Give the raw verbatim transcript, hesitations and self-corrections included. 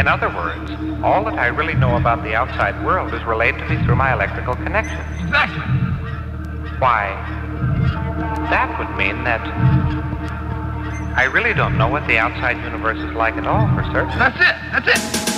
other words, all that I really know about the outside world is relayed to me through my electrical connections. Exactly. Why, that would mean that I really don't know what the outside universe is like at all, for certain. That's it. That's it.